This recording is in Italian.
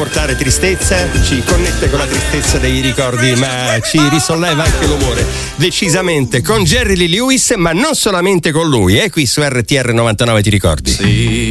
portare tristezza, ci connette con la tristezza dei ricordi, ma ci risolleva anche l'umore, decisamente, con Jerry Lee Lewis, ma non solamente con lui. È qui su RTR 99, ti ricordi? Sì.